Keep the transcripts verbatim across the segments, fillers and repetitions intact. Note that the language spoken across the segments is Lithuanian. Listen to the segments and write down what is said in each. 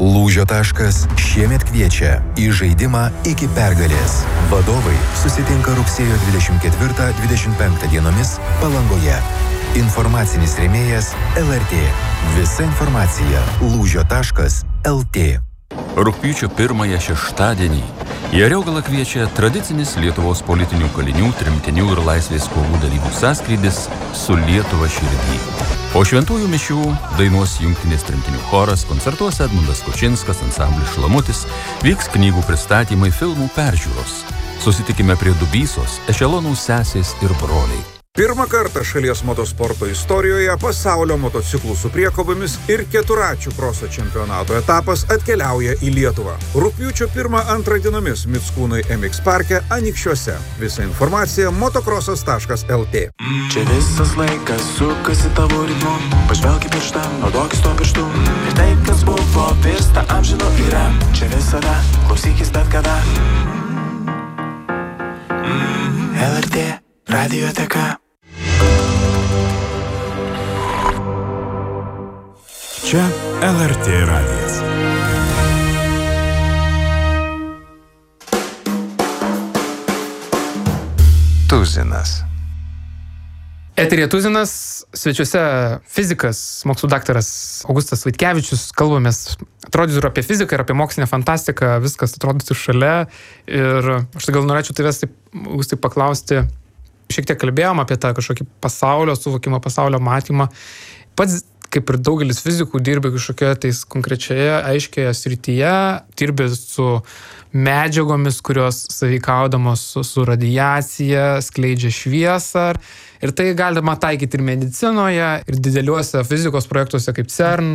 Lūžio taškas šiemet kviečia į žaidimą iki pergalės. Vadovai susitinka rugsėjo dvidešimt ketvirtą dvidešimt penktą dienomis Palangoje. Informacinis rėmėjas L R T. Visa informacija lūžio taškas L T. Rugpjūčio pirmąją šeštadienį į Ariogalą kviečia tradicinis Lietuvos politinių kalinių, tremtinių ir laisvės kovų dalyvių sąskrydis Su Lietuva širdį. Po šventųjų mišių dainuos jungtinės tremtinių choras, koncertuos Edmundas Kučinskas, ansamblis Šlamutis, vyks knygų pristatymai, filmų peržiūros. Susitikime prie Dubysos, Ešelonų sesės ir broliai. Pirmą kartą šalies motosporto istorijoje pasaulio motociklų su priekabomis ir keturačių kroso čempionato etapas atkeliauja į Lietuvą. Rugpjūčio pirmą antrą dienomis Mickūnai M X parke Anykščiuose. Visa informacija motokrosas taškas L T. Čia visas laikas sukasi tavo ritmu, pažvelk į pirštą, naudokis to pirštu. Ir tai, kas buvo, virsta amžinu yra. Čia visada, klausykis bet kada. L R T Radioteka. Čia L R T radijas. Tuzinas. Eterija Tuzinas, svečiuose fizikas, mokslų daktaras Augustas Vaitkevičius. Kalbamės, atrodytų apie fiziką ir apie mokslinę fantastiką, viskas atrodytų šalia. Ir aš gal norėčiau tavęs taip, Augustai, paklausti, šiek tiek kalbėjom apie tą kažkokį pasaulio suvokimą, pasaulio matymą. Pats, kaip ir daugelis fizikų, dirbi kažkokioje tais konkrečioje, aiškioje srityje, dirbi su medžiagomis, kurios sąveikaudamos su, su radiacija, skleidžia šviesą. Ir tai galima taikyti ir medicinoje, ir dideliuose fizikos projektuose kaip CERN,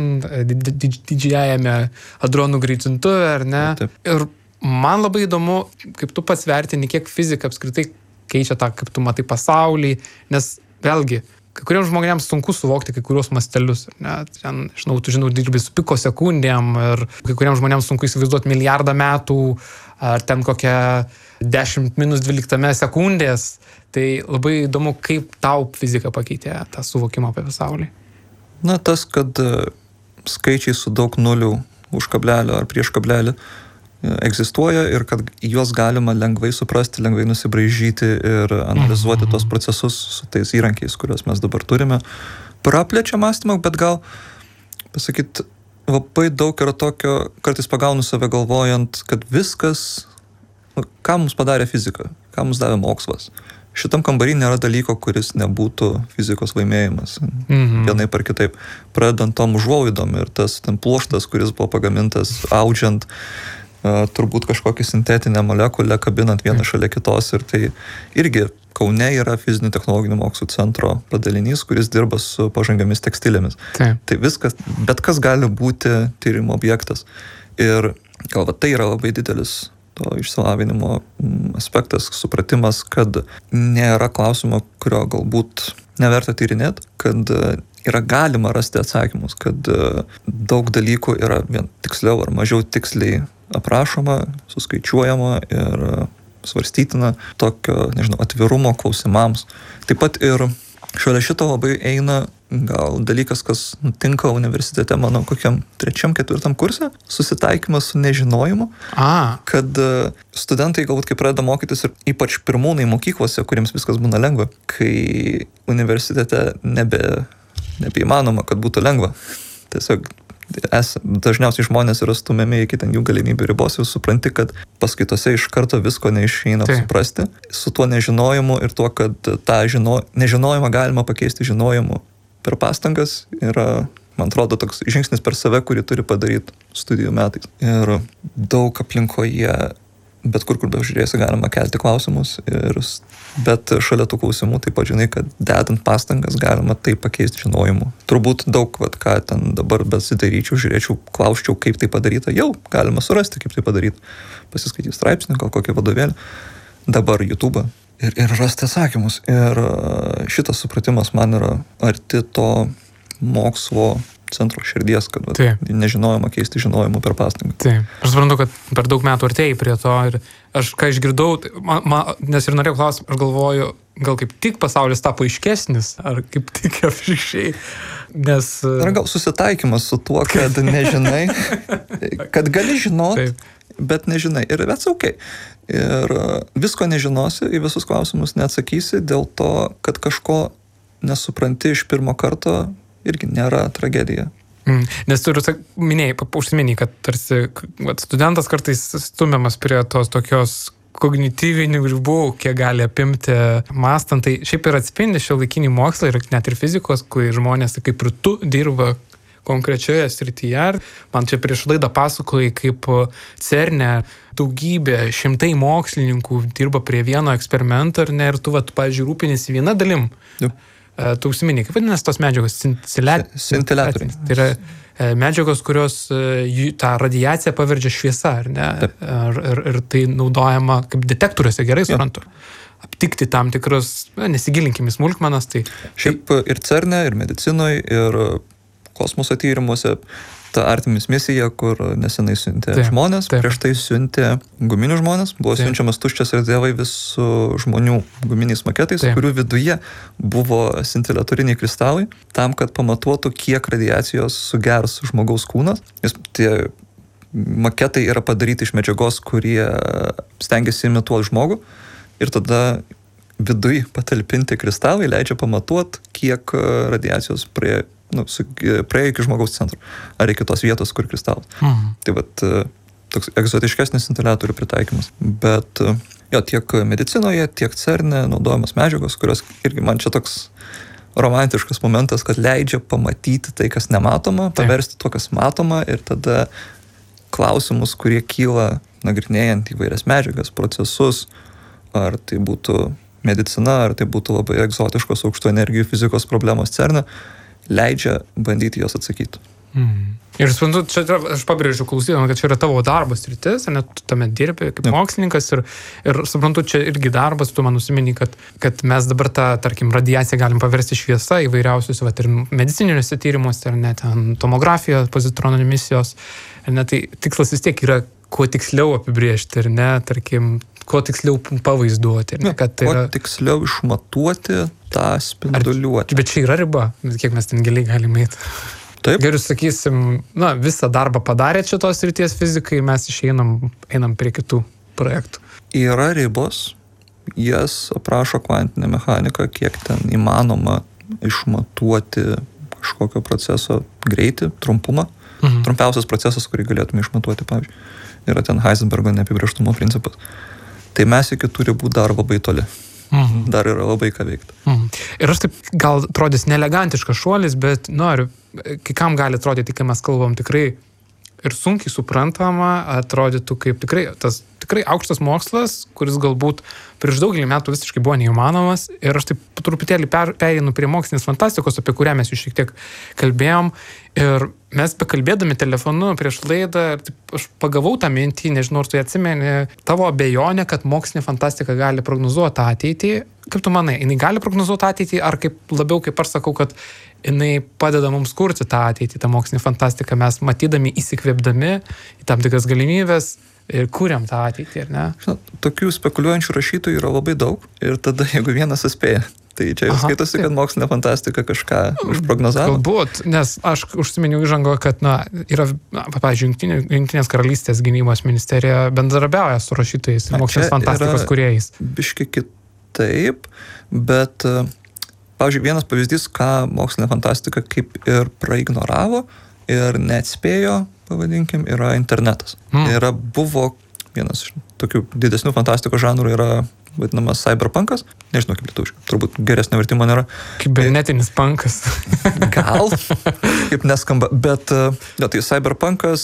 didžiajame hadronų greitintuve, ar ne? Taip. Ir man labai įdomu, kaip tu pats vertini, kiek fizika apskritai keičia tą, kaip tu matai pasaulį, nes vėlgi, kai kuriems žmonėms sunku suvokti kai kurios mastelius. Ne? Ten, žinau, tu žinau, dirbi su piko sekundėm ir kai kuriems žmonėms sunku įsivaizduoti milijardą metų ar ten kokią dešimt minus dvyliktame sekundės. Tai labai įdomu, kaip tau fizika pakeitė tą suvokimą apie pasaulį. Na, tas, kad skaičiai su daug nulių už kablelio ar prieš kablelį egzistuoja ir kad juos galima lengvai suprasti, lengvai nusibraižyti ir analizuoti tos procesus su tais įrankiais, kuriuos mes dabar turime. Praplečia mąstymą, bet gal, pasakyt, labai daug yra tokio, kartais pagaunu save galvojant, kad viskas, nu, ką mums padarė fizika, ką mums davė mokslas. Šitam kambarį nėra dalyko, kuris nebūtų fizikos laimėjimas. Mhm. Vienaip ar kitaip. Pradedant tom užuolaidom ir tas ten pluoštas, kuris buvo pagamintas audžiant Uh, turbūt kažkokį sintetinę molekulę, kabinant vieną šalia kitos. Ir tai irgi Kaune yra fizinių technologinių mokslų centro padalinys, kuris dirba su pažangiamis tekstilėmis. Taip. Tai viskas, bet kas gali būti tyrimo objektas. Ir gal va, tai yra labai didelis to išsilavinimo aspektas, supratimas, kad nėra klausimo, kurio galbūt neverta tyrinėti, kad yra galima rasti atsakymus, kad daug dalykų yra vien tiksliau ar mažiau tiksliai aprašoma, suskaičiuojama ir svarstytina, tokio, nežinau, atvirumo klausimams. Taip pat ir šalia šito labai eina gal dalykas, kas nutinka universitete, mano kokiam trečiam, ketvirtam kurse, susitaikymas su nežinojimu, A. kad studentai galbūt kai pradeda mokytis ir ypač pirmūnai mokyklose, kuriems viskas būna lengva, kai universitete nebe, nebeįmanoma, kad būtų lengva. Tiesiog Es, dažniausiai žmonės yra stumiami iki ten jų galimybių ribos, jau supranti, kad paskaitose iš karto visko neišeina tai. Suprasti. Su tuo nežinojimu ir tuo, kad tą žino, nežinojimą galima pakeisti žinojimu per pastangas, yra, man atrodo, toks žingsnis per save, kurį turi padaryti studijų metais. Ir daug aplinkoje, bet kur, kur bežiūrėsi, galima kelti klausimus, ir, bet šalia tų klausimų taip pat žinai, kad dedant pastangas galima tai pakeisti žinojimu. Turbūt daug, vat, ką ten dabar besidairyčiau, žiūrėčiau, klausčiau, kaip tai padaryta, jau galima surasti, kaip tai padaryta. Pasiskaityti straipsnį, gal kokį vadovėlį, dabar YouTube ir, ir rasti atsakymus. Ir šitas supratimas man yra arti to mokslo centro širdies, kad va, Taip. nežinojama keisti žinojimu per pastangą. Taip. Aš suprantu, kad per daug metų artėjai prie to ir aš ką išgirdau, tai man, man, nes ir norėjau klausti, aš galvoju, gal kaip tik pasaulis tapo aiškesnis, ar kaip tik apšikščiai, nes... Yra gal susitaikymas su tuo, kad nežinai, kad gali žinot, Taip. bet nežinai. Ir that's okay. Ir visko nežinosi, į visus klausimus neatsakysi, dėl to, kad kažko nesupranti iš pirmo karto, irgi nėra tragedija. Mm, nes tu ir minėjai, užsiminėjai, kad tarsi vat, studentas kartais stumiamas prie tos tokios kognityvinių ribų, kiek gali apimti mąstant. Tai šiaip ir atspindi šiuolaikinį mokslą ir net ir fizikos, kai žmonės, kaip ir tu, dirba konkrečioje srityje. Man čia prieš laidą pasakojai, kaip CERNe daugybė, šimtai mokslininkų dirba prie vieno eksperimento ir, ne, ir tu, vat, pavyzdžiui, rūpinėsi viena dalim. Jau. Tu užsiminė, kaip vadinasi tos medžiagos? Scintillatoriai. Tai yra medžiagos, kurios tą radiaciją paverčia šviesa, ar ne? Ir, ir, ir tai naudojama kaip detektoriuose, gerai suprantu. Aptikti tam tikrus, nesigilinkime smulkmenas. Tai... Šiaip ir CERNe, ir medicinoje, ir kosmoso tyrimuose ta Artemis misija, kur nesenai siuntė taip, žmonės, taip. Prieš tai siuntė guminius žmonės, buvo taip. Siunčiamas tuščias erdvėlaivis su žmonių guminiais maketais, taip. Kurių viduje buvo scintillatoriniai kristalai, tam, kad pamatuotų, kiek radiacijos sugers žmogaus kūnas. Nes tie maketai yra padaryti iš medžiagos, kurie stengiasi imituoti žmogų ir tada viduj patalpinti kristalai leidžia pamatuoti, kiek radiacijos prie nu, praėjo iki žmogaus centro, ar iki tos vietos, kur kristalas. Mhm. Tai vat toks egzotiškesnis scintillatorių pritaikymas. Bet jo, tiek medicinoje, tiek CERNe naudojamos medžiagos, kurios irgi man čia toks romantiškas momentas, kad leidžia pamatyti tai, kas nematoma, paversti to, kas matoma ir tada klausimus, kurie kyla nagrinėjant įvairias medžiagas, procesus, ar tai būtų medicina, ar tai būtų labai egzotiškos aukšto energijų fizikos problemos CERNe, leidžia bandyti jos atsakyti. Mm. Ir suprantu, čia aš pabrėžiu klausydamas, kad čia yra tavo darbas rytis, net tu tame dirbi kaip ja. Mokslininkas ir, ir suprantu, čia irgi darbas, tu man užsimeni, kad, kad mes dabar tą, tarkim, radiaciją galim paversti šviesą įvairiausius, vat, ir medicininiuose tyrimuose, ir net tomografija, pozitronų emisijos, ir net tai tikslas vis tiek yra kuo tiksliau apibrėžti, ir ne, tarkim, kuo tiksliau pavaizduoti. Ir ne, kad tai yra... Kuo tiksliau išmatuoti tą spinduliuotę. Bet čia yra riba, kiek mes ten giliai galime eiti. Taip. Geriau sakysim, na, visą darbą padarė šitos ryties fizikai, mes išeinam, einam prie kitų projektų. Yra ribos, jas aprašo kvantinė mechanika, kiek ten įmanoma išmatuoti kažkokio proceso greitį, trumpumą. Mhm. Trumpiausias procesas, kurį galėtume išmatuoti, pavyzdžiui, yra ten Heisenbergo neapibrėžtumo principas. Tai mes iki tų ribų dar labai toli. Mhm. Dar yra labai ką veikti. Mhm. Ir aš taip, gal atrodys neelegantiškas šuolis, bet noriu, kai kam gali atrodyti, kai mes kalbam tikrai ir sunkiai suprantama, atrodytų kaip tikrai, tas tikrai aukštas mokslas, kuris galbūt prieš daugelį metų visiškai buvo neįmanomas. Ir aš taip truputėlį per, pereinu prie mokslinės fantastikos, apie kurią mes jau šiek tiek kalbėjom. Ir mes bekalbėdami telefonu prieš laidą, taip, aš pagavau tą mintį, nežinau, ar tu atsimeni, tavo abejonė, kad mokslinė fantastika gali prognozuoti ateitį. Kaip tu manai, jinai gali prognozuoti ateitį, ar kaip, labiau kaip aš sakau, kad jinai padeda mums kurti tą ateitį, tą mokslinę fantastiką, mes matydami, įsikvėpdami į tam tikras galimybės ir kūriam tą ateitį, ar ne? Žinot, tokių spekuliuojančių rašytojų yra labai daug ir tada, jeigu vienas atspėja, tai čia jau Aha, skaitosi, taip. kad mokslinė fantastika kažką išprognozavo. Galbūt, nes aš užsiminiau įžango, kad, na, yra, na, pavyzdžiui, Jungtinė, Jungtinės karalystės gynybos ministerija bendradarbiauja su rašytojais ir mokslinės fantastikos kūrėjais. Biški kitaip, bet, pavyzdžiui, vienas pavyzdys, ką mokslinė fantastika kaip ir praignoravo ir neatspėjo, pavadinkim, yra internetas. Mm. Yra buvo vienas iš tokių didesnių fantastikos žanrų yra vadinamas cyberpunkas. Nežinau, kaip lietuviškai. Turbūt geresnio vertimo nėra. Kibernetinis punkas. Gal, kaip neskamba. Bet, jo, tai cyberpunkas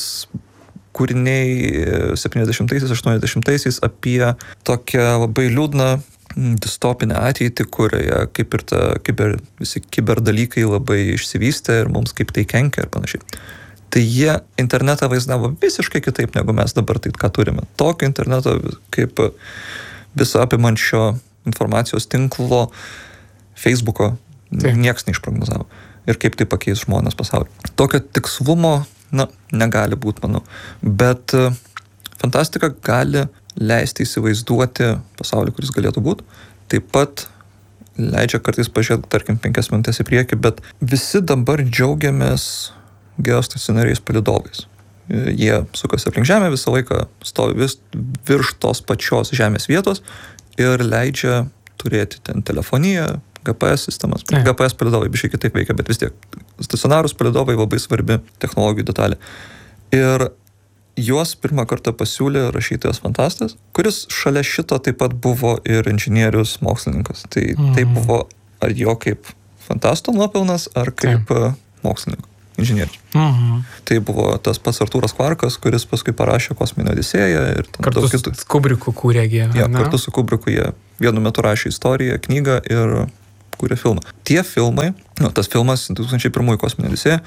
kūriniai septyniasdešimtaisiais, aštuoniasdešimtaisiais apie tokią labai liūdną distopinę ateitį, kurioje kaip ir ta, kiber, visi kiberdalykai labai išsivystė ir mums kaip tai kenkia ir panašiai. Tai jie internetą vaizdavo visiškai kitaip, negu mes dabar tai ką turime. Tokio interneto kaip viso apimančio informacijos tinklo Facebooko Taip. nieks neišprognozavo. ir kaip tai pakeis žmonės pasaulį. Tokio tikslumo, na, negali būti, manau. Bet uh, fantastika gali leisti įsivaizduoti pasaulį, kuris galėtų būti. Taip pat leidžia kartais pažiūrėti, tarkim, penkias minutės į priekį, bet visi dabar džiaugiamės geostacionariais palydovais. Jie sukasi aplink Žemę, visą laiką stovi vis virš tos pačios Žemės vietos ir leidžia turėti ten telefoniją, G P S sistemas. Taip. G P S palydovai biškai kitaip veikia, bet vis tiek stacionarūs palydovai labai svarbi technologijų detalė. Ir juos pirmą kartą pasiūlė rašytojas fantastas, kuris šalia šito taip pat buvo ir inžinierius mokslininkas. Tai mm. tai buvo ar jo kaip fantasto nuopelnas, ar kaip taip. mokslininko. Inžinierius. Mhm. Tai buvo tas pats Artūras Kvarkas, kuris paskui parašė Kosminę Odisėją ir kartu su kitų... Kubriku kūrė jie. Ja, kartu su Kubriku jie vienu metu rašė istoriją, knygą ir kūrė filmą. Tie filmai, nu, tas filmas du tūkstančiai pirmųjų Kosminė Odisėja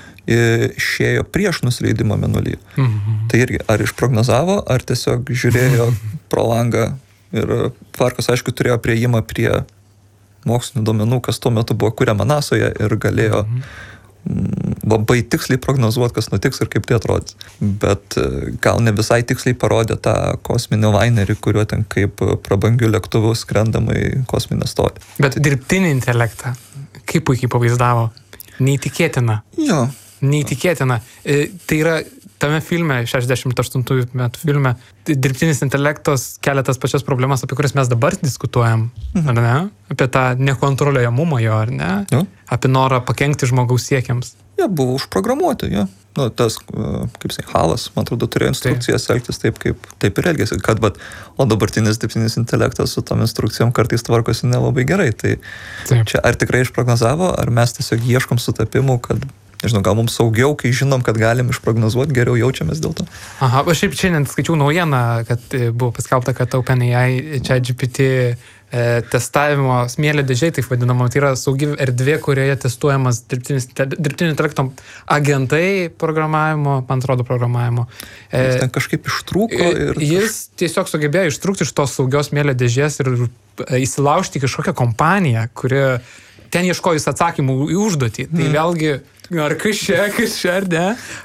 išėjo prieš nusileidimą Mėnulyje. Mhm. Tai irgi ar išprognozavo, ar tiesiog žiūrėjo pro langą ir Kvarkas, aišku, turėjo priėjimą prie mokslinių duomenų, kas tuo metu buvo kuriama nasoje ir galėjo mhm. labai tiksliai prognozuoti, kas nutiks ir kaip tai atrodys. Bet gal ne visai tiksliai parodė tą kosminį lainerį, kuriuo ten kaip prabangių lėktuvų skrendama į kosminę stotį. Bet dirbtinį intelektą, kaip puikiai pavaizdavo, neįtikėtina. Jo. Neįtikėtina. E, tai yra tame filme, šešiasdešimt aštuntųjų metų filme, dirbtinis intelektas kelia tas pačias problemas, apie kurias mes dabar diskutuojam, mhm. ar ne? Apie tą nekontroliuojamumą jo, ar ne? Jo. Apie norą pakenkti žmogaus siekiams. Jie buvo užprogramuoti, jo. Nu, tas, kaip sakai, Halas, man atrodo, turėjo instrukcijas taip. elgtis taip, kaip taip ir elgėsi. Kad, bet, o dabartinis dirbtinis intelektas su tom instrukcijom kartais tvarkosi nelabai gerai. Tai taip. Čia ar tikrai išprognozavo, ar mes tiesiog ieškom sutapimų, kad nežinau, gal mums saugiau, kai žinom, kad galim išprognozuoti, geriau jaučiamės dėl to. Aha, aš šiaip šiandien skaičiau naujieną, kad buvo paskelbta, kad OpenAI ChatGPT e, testavimo smėlio dėžiai, taip vadinama, tai yra saugi erdvė, kurioje testuojamas dirbtinis, dirbtinio intelekto agentai programavimo, man atrodo, programavimo. E, jis ten kažkaip ištrūko ir... Jis tiesiog sugebėjo ištrūkti iš tos saugios smėlio dėžės ir įsilaužti į kažkokią kompaniją, kuri ten ieškojus atsakymų į užduotį. Tai mm. vėlgi, ar kas čia, kas čia, ar ne,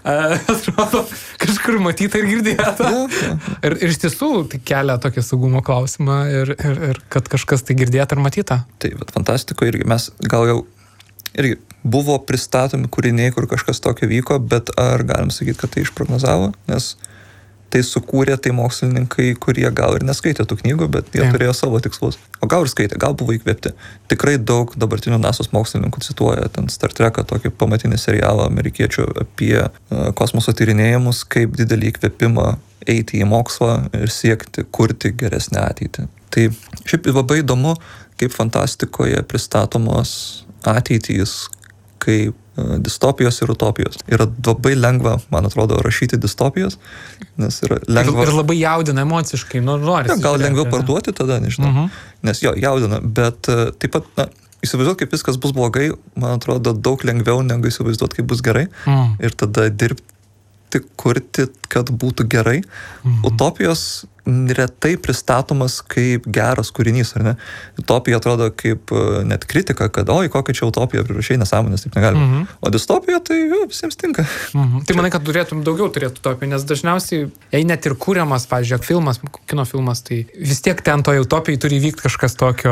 atrodo, kažkur matyta ir girdėta. Ja, ja. Ir, ir iš tiesų tai kelia tokį saugumo klausimą ir, ir, ir kad kažkas tai girdėta ir matyta. Tai, bet fantastiko irgi mes gal jau irgi buvo pristatomi kūriniai, kur kažkas tokio vyko, bet ar galim sakyti, kad tai išprognozavo, nes tai sukūrė tai mokslininkai, kurie gal ir neskaitė tų knygų, bet jie ja. turėjo savo tikslus. O gal ir skaitė, gal buvo įkvėpti. Tikrai daug dabartinių nasos mokslininkų cituoja ten Star Treką, tokį pamatinį serialą amerikiečių apie uh, kosmoso tyrinėjimus, kaip didelį įkvėpimą eiti į mokslą ir siekti kurti geresnę ateitį. Tai šiaip labai įdomu, kaip fantastikoje pristatomos ateitys, kaip distopijos ir utopijos. Yra labai lengva, man atrodo, rašyti distopijos, nes yra lengva... Ir, ir labai jaudina emociškai, nu, norisi. Ja, gal žiūrėti, lengviau parduoti tada, nežinau. Uh-huh. Nes jo, jaudina, bet uh, taip pat, na, įsivaizduoti, kaip viskas bus blogai, man atrodo, daug lengviau negu įsivaizduoti, kaip bus gerai. Uh-huh. Ir tada dirbti, kurti, kad būtų gerai. Uh-huh. Utopijos retai pristatomas kaip geras kūrinys, ar ne? Utopija atrodo kaip net kritika, kad oi, kokia čia utopija, prirašai nesąmonės, taip negalima. Mm-hmm. O distopija, tai jo, visiems tinka. Mm-hmm. Tai manai, kad turėtum daugiau turėtų utopijų, nes dažniausiai, jei net ir kūriamas, pavyzdžiui, filmas, kino filmas, tai vis tiek ten toje utopijai turi vykti kažkas tokio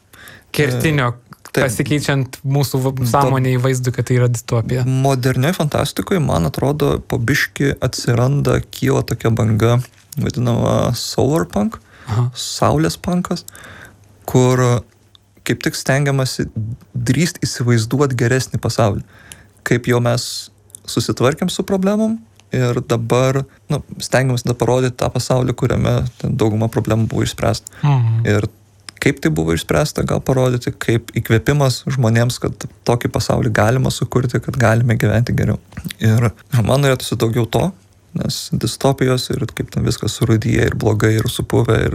kertinio, Taip. pasikeičiant mūsų sąmonę į vaizdą, kad tai yra distopija. Modernioje fantastikoje, man atrodo, po biškį atsiranda, kyla tokia banga, vadinama solar punk, Aha. saulės punkas, kur kaip tik stengiamasi drįst įsivaizduoti geresnį pasaulį. Kaip jau mes susitvarkėm su problemom ir dabar nu, stengiamasi da parodyti tą pasaulį, kuriame dauguma problemų buvo išspręsta. Mhm. Ir kaip tai buvo išspręsta, gal parodyti, kaip įkvėpimas žmonėms, kad tokį pasaulį galima sukurti, kad galime gyventi geriau. Ir man norėtųsi daugiau to, nes distopijos ir kaip ten viskas surūdyja ir blogai ir supuvę ir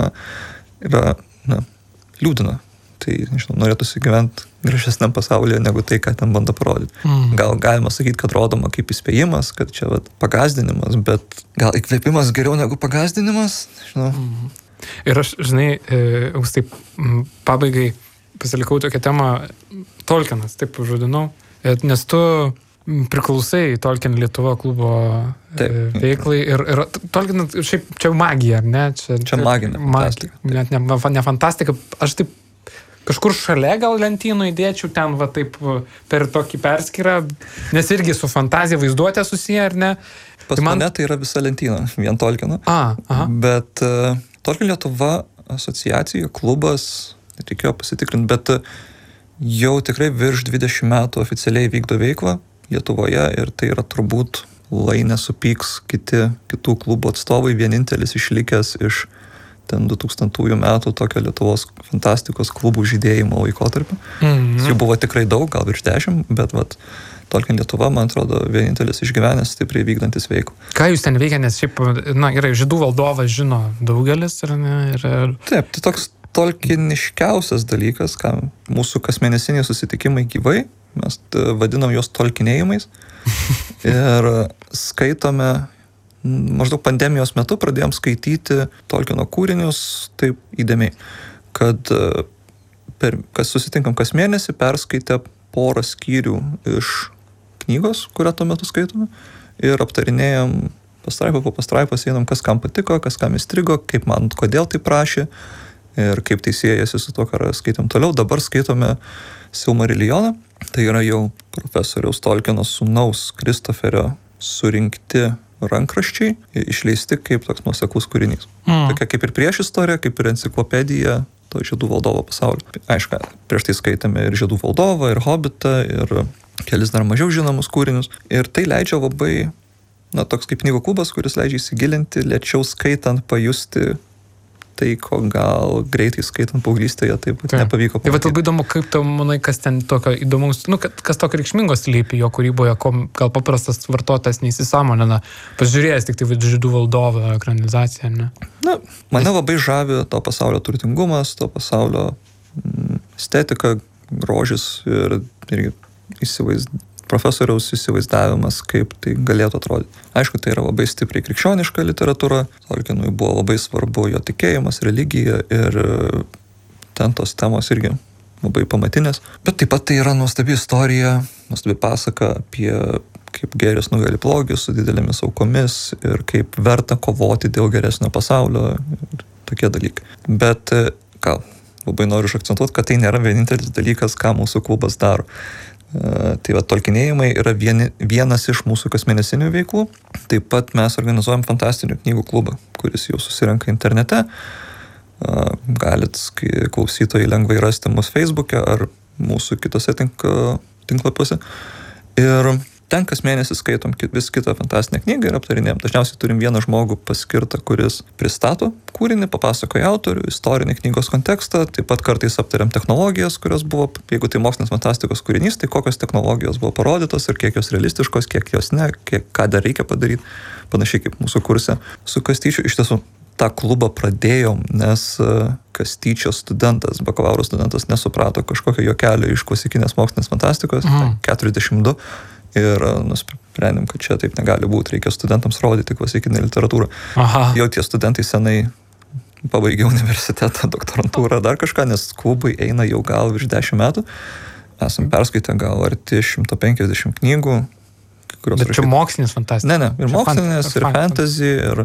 yra, na, liūdina. Tai, nežinau, norėtųsi gyventi gražesniam pasaulyje negu tai, ką ten bando parodyti. Mm. Gal galima sakyti, kad rodoma kaip įspėjimas, kad čia vat, pagazdinimas, bet gal įkvėpimas geriau negu pagazdinimas, žinau. Mm. Ir aš, žinai, aš taip pabaigai pasilikau tokią temą, Tolkienas, taip žodinau, Nes tu priklausai Tolkien Lietuva klubo Taip. veiklai ir, ir Tolkien, šiaip čia magija, ar ne? Čia, čia maginė fantastika. Net ne, ne fantastika, aš taip kažkur šalia gal lentynų įdėčiau ten va taip per tokį perskyrą, nes irgi su fantazija vaizduotė susiję, ar ne? Pas tai man... mane tai yra visa lentyna, vien Tolkieno. A, aha. Bet uh, Tolkien Lietuva asociacija, klubas, reikėjo pasitikrinti, bet uh, jau tikrai virš dvidešimt metų oficialiai vykdo veiklą Lietuvoje ir tai yra turbūt, lai nesupyks kiti, kitų klubų atstovai, vienintelis išlikęs iš ten du tūkstantųjų metų tokio Lietuvos fantastikos klubų žydėjimo laikotarpio. Mm-hmm. Jų buvo tikrai daug, gal virš dešimt, bet vat, Tolkien Lietuva, man atrodo, vienintelis išgyvenęs, stipriai vykdantis veiklą. Ką jūs ten veikia, nes šiaip, na, gerai, žydų valdovas žino daugelis, ar ne? Ir, ir... Taip, tai toks tolkieniškiausias dalykas, ką mūsų kasmėnesiniai susitikimai gyvai, mes vadinam juos tolkinėjimais ir skaitome. Maždaug pandemijos metu pradėjom skaityti Tolkieno kūrinius taip įdėmiai, kad per, kas susitinkam kas mėnesį, perskaitę porą skyrių iš knygos, kurią tuo metu skaitome, ir aptarinėjom pastraipą po pastraipos, einam, kas kam patiko, kas kam įstrigo, kaip man, kodėl tai prašė ir kaip tai siejasi su to, ką skaitom toliau. Dabar skaitome Silmarilioną, tai yra jau profesoriaus Tolkieno sūnaus Kristoferio surinkti rankraščiai, išleisti kaip toks nuoseklus kūrinys. Mm. Tokia kaip ir prieš istoriją, kaip ir enciklopedija to žiedų valdovo pasaulio. Aišku, prieš tai skaitėme ir žiedų valdovą, ir Hobitą, ir kelis dar mažiau žinomus kūrinius. Ir tai leidžia labai, na, toks kaip knygų klubas, kuris leidžia įsigilinti, lėčiau skaitant, pajusti tai, ko gal greitai skaitant paauglystėje, taip tai nepavyko pamatyti. Tai va labai įdomu, kaip tu manai, kas ten tokio įdomaus, nu, kas tokio reikšmingos lypi jo kūryboje, ko gal paprastas vartotojas neįsisąmonina, pažiūrėjęs tik tai žydų valdovo ekranizaciją, ne? Na, mane labai žavi to pasaulio turtingumas, to pasaulio mm, estetika, grožis ir, ir įsivaizd, profesoriaus įsivaizdavimas, kaip tai galėtų atrodyti. Aišku, tai yra labai stipriai krikščioniška literatūra. Tolkienui buvo labai svarbu jo tikėjimas, religija ir ten tos temos irgi labai pamatinės. Bet taip pat tai yra nuostabi istorija, nuostabi pasaka apie kaip gėris nugali blogį su didelėmis aukomis ir kaip verta kovoti dėl geresnio pasaulio ir tokie dalykai. Bet ką, labai noriu užakcentuoti, kad tai nėra vienintelis dalykas, ką mūsų klubas daro. Tai va, tolkinėjimai yra vieni, vienas iš mūsų kasmėnesinių veiklų. Taip pat mes organizuojam fantastinių knygų klubą, kuris jau susirenka internete. Galit klausytojai lengvai rasti mus Facebook'e ar mūsų kitose tink, tinklapiuose. Ir ten kas mėnesį skaitom vis kitą fantastinę knygą ir aptarinėjom. Dažniausiai turim vieną žmogų paskirtą, kuris pristato kūrinį, papasakoja autorių, istorinį knygos kontekstą, taip pat kartais aptariam technologijas, kurios buvo, jeigu tai mokslinės fantastikos kūrinys, tai kokios technologijos buvo parodytos ir kiek jos realistiškos, kiek jos ne, kiek, ką dar reikia padaryti, panašiai kaip mūsų kurse. Su Kastyčiu iš tiesų tą klubą pradėjom, nes Kastyčio studentas, bakalauro studentas nesuprato kažkokio juokelio iš klasikinės mokslinės fantastikos, mhm. keturiasdešimt du. Ir nusprendėm, kad čia taip negali būti, reikia studentams rodyti klasikinę literatūrą. Aha. Jau tie studentai senai pabaigė universitetą, doktorantūrą, dar kažką, nes klubai eina jau gal virš dešimt metų. Esam perskaitę gal arti šimto penkiasdešimt knygų. Bet rašyt... čia mokslinis fantastika. Ne, ne, ir čia mokslinis, fant... ir fantasy, ir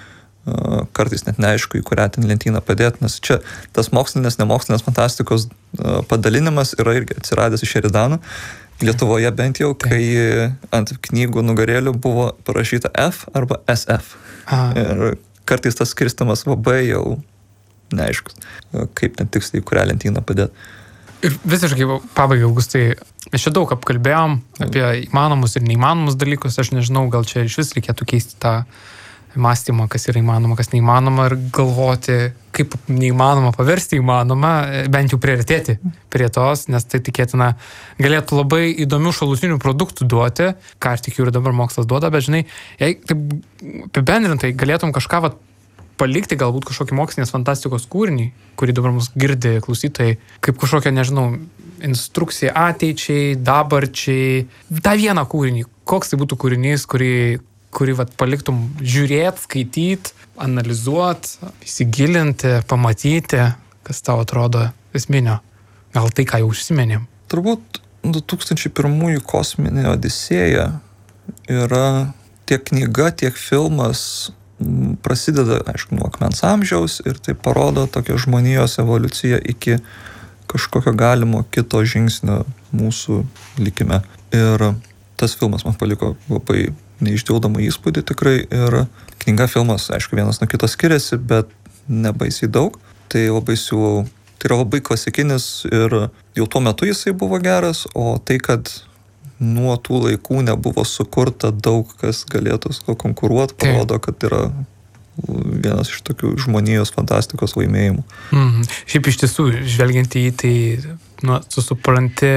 uh, kartais net neaišku, į kurią ten lentyną padėti, nes čia tas mokslinės, nemokslinės fantastikos uh, padalinimas yra irgi atsiradęs iš Eridano. Lietuvoje bent jau, kai ant knygų nugarėlių buvo parašyta F arba S F. A. Ir kartais tas skirstimas labai jau neaiškus, kaip net tiksliai kurią lentyną padėti. Ir visiškai pabaigai, Augustai, mes čia daug apkalbėjom apie įmanomus ir neįmanomus dalykus, aš nežinau, gal čia iš vis reikėtų keisti tą mąstymą, kas yra įmanoma, kas neįmanoma ir galvoti, kaip neįmanoma paversti įmanoma, bent jau priartėti prie tos, nes tai tikėtina galėtų labai įdomių šalutinių produktų duoti, ką aš tikiu ir dabar mokslas duoda, bet žinai, jei taip apibendrintai galėtum kažką vat, palikti, galbūt kažkokį mokslinės fantastikos kūrinį, kurį dabar mus girdi klausytojai, kaip kažkokią, nežinau, instrukciją ateičiai, dabarčiai, tą vieną kūrinį, koks tai būtų kūrinys, kurį kurį vat, paliktum žiūrėt, skaityt, analizuot, įsigilinti, pamatyti, kas tau atrodo esminio. Gal tai, ką jau užsimenėm. Turbūt du tūkstančiai pirmųjų kosminė Odisėja yra tiek knyga, tiek filmas prasideda, aišku, nuo akmens amžiaus ir tai parodo tokią žmonijos evoliuciją iki kažkokio galimo kito žingsnio mūsų likime. Ir tas filmas man paliko labai neišdildomą įspūdį tikrai ir knyga, filmas, aišku, vienas nuo kito skiriasi, bet nebaisiai daug. Tai labai siūlau, tai yra labai klasikinis ir jau tuo metu jisai buvo geras, o tai, kad nuo tų laikų nebuvo sukurta daug, kas galėtų su konkuruoti, parodo, kad yra vienas iš tokių žmonijos fantastikos laimėjimų. Mhm. Šiaip iš tiesų, žvelgiant į jį, tai nu, susupranti,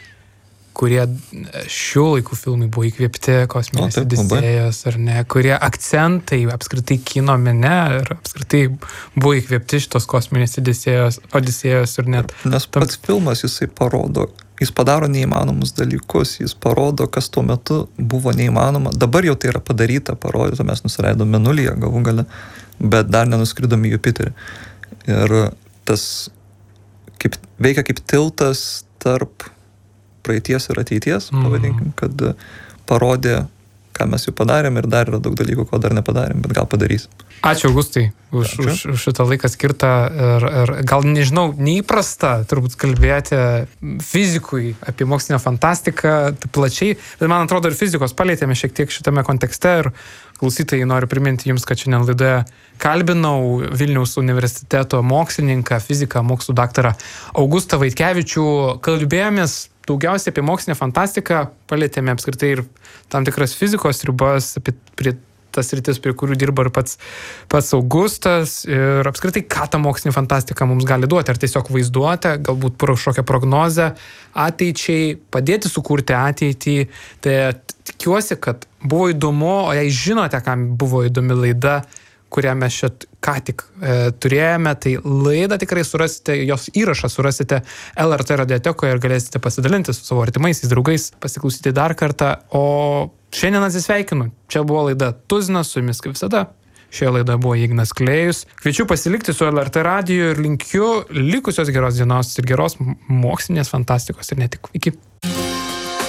kurie šių laikų filmai buvo įkvėpti kosminės Odisėjos, ar ne, kurie akcentai apskritai kino mene ir apskritai buvo įkvėpti šitos kosminės Odisėjos, Odisėjos ir net... Nes pats tam... filmas jisai parodo, jis padaro neįmanomus dalykus, jis parodo, kas tuo metu buvo neįmanoma. Dabar jau tai yra padaryta, parodyta, mes nusileidom Mėnulyje galų gale, bet dar nenuskridom į Jupiterį. Ir tas kaip, veikia kaip tiltas tarp praeities ir ateities, mm. pavadinkim, kad parodė, ką mes jau padarėm ir dar yra daug dalykų, ko dar nepadarėm, bet gal padarys. Ačiū, Augustai, už, Ačiū. už, už šitą laiką skirtą ir, ir gal, nežinau, neįprasta turbūt kalbėti fizikui apie mokslinę fantastiką plačiai, bet man atrodo ir fizikos palėtėme šiek tiek šitame kontekste ir klausytojai noriu priminti jums, kad šiandien laidoje kalbinau Vilniaus universiteto mokslininką, fiziką, mokslų daktarą Augustą Vaitkevičių, kalbėjomės daugiausiai apie mokslinę fantastiką, palėtėme apskritai ir tam tikras fizikos ribas, apie prie tas rytis, prie kurių dirba ir pats, pats Augustas ir apskritai, ką ta mokslinė fantastika mums gali duoti, ar tiesiog vaizduoti, galbūt kažkokią prognozę ateičiai, padėti sukurti ateitį. Tai tikiuosi, kad buvo įdomu, o jei žinote, kam buvo įdomi laida, kurią mes čia ką tik e, turėjome, tai laidą tikrai surasite, jos įrašą surasite L R T radiotekoje ir galėsite pasidalinti su savo artimaisiais draugais, pasiklausyti dar kartą. O šiandien atsisveikinu. Čia buvo laida Tuzinas, su jumis kaip visada. Šioje laidoje buvo Ignas Klėjus. Kviečiu pasilikti su L R T radiju ir linkiu likusios geros dienos ir geros mokslinės fantastikos ir ne tik. Iki.